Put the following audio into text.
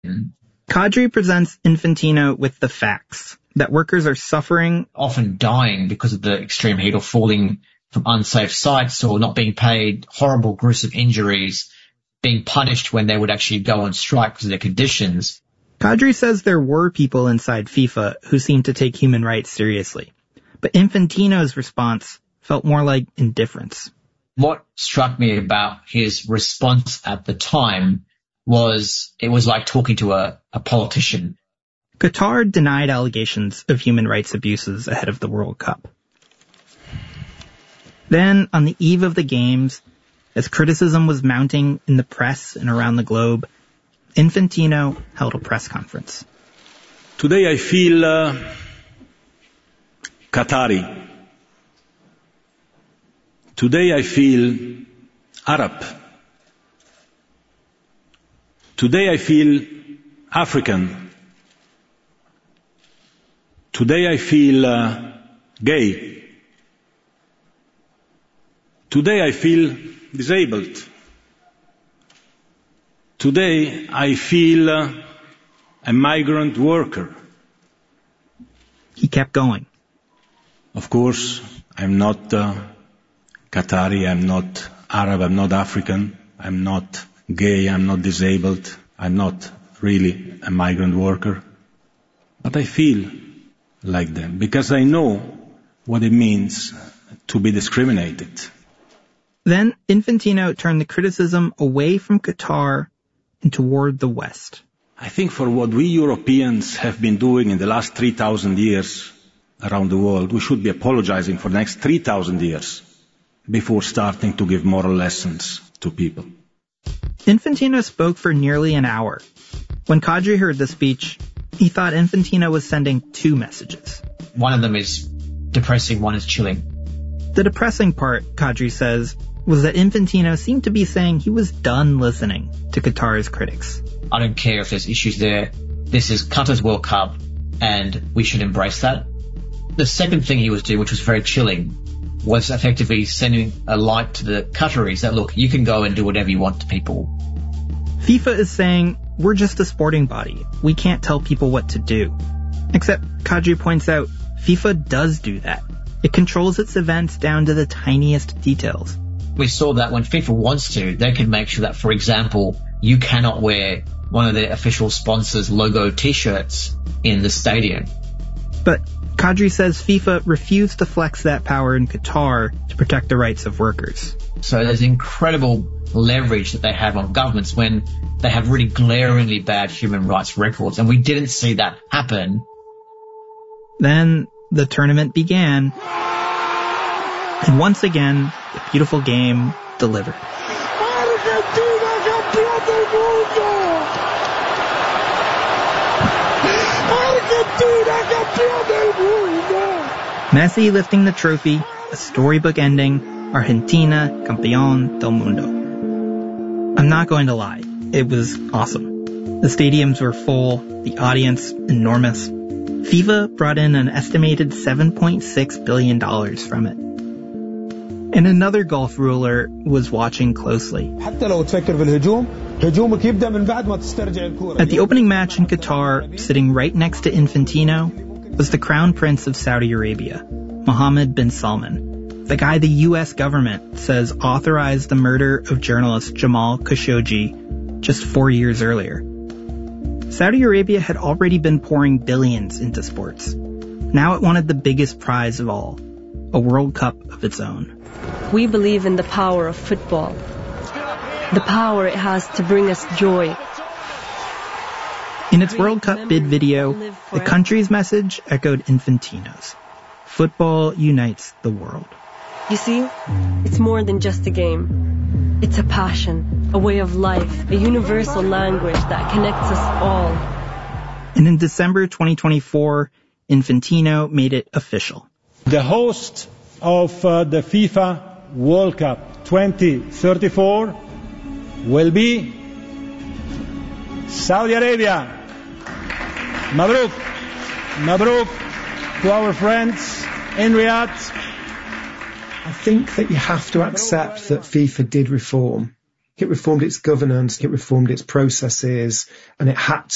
Kadri presents Infantino with the facts that workers are suffering, often dying because of the extreme heat or falling from unsafe sites or not being paid, horrible, gruesome injuries, being punished when they would actually go on strike because of their conditions. Kadri says there were people inside FIFA who seemed to take human rights seriously, but Infantino's response felt more like indifference. What struck me about his response at the time was it was like talking to a politician. Qatar denied allegations of human rights abuses ahead of the World Cup. Then, on the eve of the Games, as criticism was mounting in the press and around the globe, Infantino held a press conference. Today I feel Qatari. Today I feel Arab. Today I feel African. Today I feel gay. Today I feel disabled. Today I feel a migrant worker. He kept going. Of course, I'm not Qatari, I'm not Arab, I'm not African, I'm not gay, I'm not disabled, I'm not really a migrant worker. But I feel like them because I know what it means to be discriminated. Then Infantino turned the criticism away from Qatar and toward the West. I think for what we Europeans have been doing in the last 3,000 years around the world, we should be apologizing for the next 3,000 years before starting to give moral lessons to people. Infantino spoke for nearly an hour. When Kadri heard the speech, he thought Infantino was sending two messages. One of them is depressing, one is chilling. The depressing part, Kadri says, was that Infantino seemed to be saying he was done listening to Qatar's critics. I don't care if there's issues there. This is Qatar's World Cup, and we should embrace that. The second thing he was doing, which was very chilling, was effectively sending a light to the Qataris that, look, you can go and do whatever you want to people. FIFA is saying, we're just a sporting body. We can't tell people what to do. Except, Kadri points out, FIFA does do that. It controls its events down to the tiniest details. We saw that when FIFA wants to, they can make sure that, for example, you cannot wear one of their official sponsors' logo T-shirts in the stadium. But Kadri says FIFA refused to flex that power in Qatar to protect the rights of workers. So there's incredible leverage that they have on governments when they have really glaringly bad human rights records, and we didn't see that happen. Then the tournament began, and once again, the beautiful game delivered. Argentina campeón del mundo! Argentina campeón del mundo! Messi lifting the trophy, a storybook ending, Argentina campeón del mundo. I'm not going to lie, it was awesome. The stadiums were full, the audience enormous. FIFA brought in an estimated $7.6 billion from it. And another Gulf ruler was watching closely. At the opening match in Qatar, sitting right next to Infantino, was the Crown Prince of Saudi Arabia, Mohammed bin Salman, the guy the U.S. government says authorized the murder of journalist Jamal Khashoggi just 4 years earlier. Saudi Arabia had already been pouring billions into sports. Now it wanted the biggest prize of all, a World Cup of its own. We believe in the power of football, the power it has to bring us joy. In its World Cup bid video, the country's message echoed Infantino's. Football unites the world. You see, it's more than just a game. It's a passion, a way of life, a universal language that connects us all. And in December 2024, Infantino made it official. The host of the FIFA World Cup 2034 will be Saudi Arabia. Mabruk. Mabruk to our friends in Riyadh. I think that you have to accept that FIFA did reform. It reformed its governance, it reformed its processes, and it had